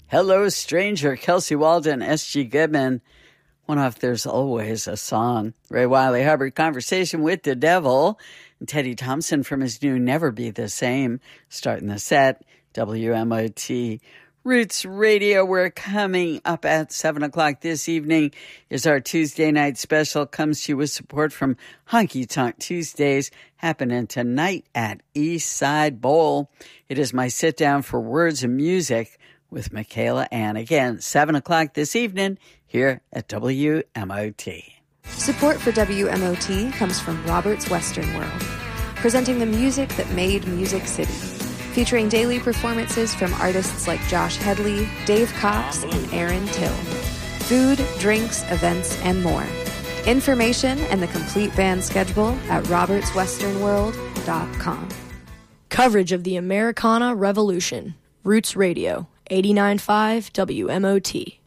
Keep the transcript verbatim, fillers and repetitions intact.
Hello, Stranger, Kelsey Walden, S G Goodman. One off There's Always a Song. Ray Wiley Hubbard, Conversation with the Devil. And Teddy Thompson from his new Never Be the Same. Starting the set, W M O T Roots Radio. We're coming up at seven o'clock this evening is our Tuesday night special. Comes to you with support from Honky Tonk Tuesdays, happening tonight at East Side Bowl. It is my sit down for words and music with Michaela Ann. Again, seven o'clock this evening here at W M O T. Support for W M O T comes from Robert's Western World, presenting the music that made Music City, featuring daily performances from artists like Josh Headley, Dave Cox, and Aaron Till. Food, drinks, events, and more. Information and the complete band schedule at roberts western world dot com. Coverage of the Americana Revolution. Roots Radio, eighty-nine point five W M O T.